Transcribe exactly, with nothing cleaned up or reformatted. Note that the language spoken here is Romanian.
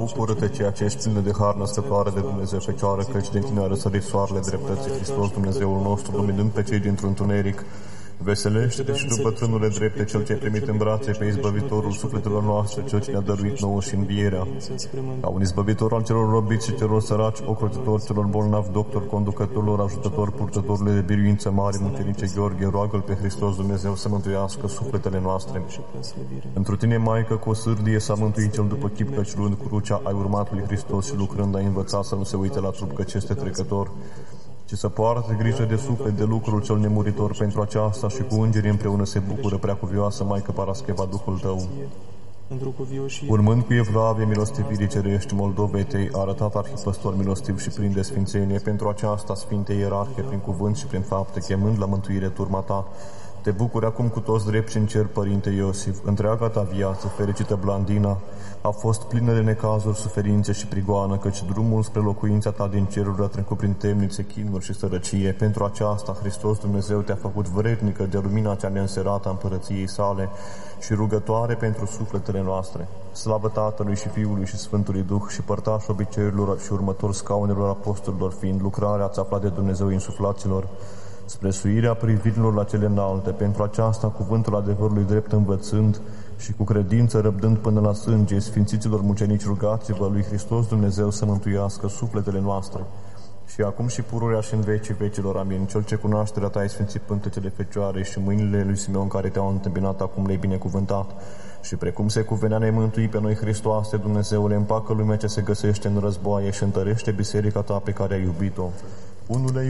bucură-te, ceea ce ești plină de har, născătoare de Dumnezeu Fecioară, căci din tine a răsărit soarele dreptății, Hristos Dumnezeul nostru, luminând pe cei dintr-un întuneric. Veselește-te și tu, bătrânule drepte, cel ce ai primit în brațe pe izbăvitorul sufletelor noastre, cel ce ne-a dăruit nouă și învierea. Ca un izbăvitor al celor robiți și celor săraci, ocrotitor celor bolnavi, doctor, conducătorilor, ajutător, purtătorile de biruință mari, mucenice Gheorghe, roagă-L pe Hristos Dumnezeu să mântuiască sufletele noastre. Întru tine, Maică, cu o sârdie s-a mântuit cel după chip, căci luând crucea ai urmat lui Hristos și lucrând ai învățat să nu se uite la trup, căci este trecător, ci să poartă grijă de suflet, de lucrul cel nemuritor. Pentru aceasta și cu îngerii împreună se bucură preacuvioasă Maică Parascheva, Duhul tău. Urmând cu evlavie milostivirii cerești Moldovei tăi, a arătat arhipăstor milostiv și plin de sfințenie. Pentru aceasta, Sfinte Ierarhe, prin cuvânt și prin fapte, chemând la mântuire turma ta, te bucuri acum cu toți drepți în cer, Părinte Iosif. Întreaga ta viață, fericită Blandina, a fost plină de necazuri, suferințe și prigoană, căci drumul spre locuința ta din ceruri a trecut prin temnițe, chinuri și sărăcie. Pentru aceasta, Hristos Dumnezeu te-a făcut vrednică de lumina cea neînserată a împărăției sale și rugătoare pentru sufletele noastre. Slavă Tatălui și Fiului și Sfântului Duh și părtaș obiceiurilor și următor scaunelor apostolilor, fiind lucrarea ați aflat de Dumnezeu insuflaților, spre suirea privirilor la cele înalte. Pentru aceasta, cuvântul adevărului drept învățând și cu credință răbdând până la sânge, sfințiților mucenici, rugați-vă lui Hristos Dumnezeu să mântuiască sufletele noastre. Și acum și pururea și în vecii vecilor. Amin. Cel ce cunoașterea ta ai sfințit pântecele Fecioare și mâinile lui Simeon care te-au întâmpinat, acum le-ai binecuvântat. Și precum se cuvenea, ne-ai mântui pe noi, Hristoase, Dumnezeule, împacă lumea ce se găsește în războaie și întărește biserica ta pe care ai iubit-o. Unule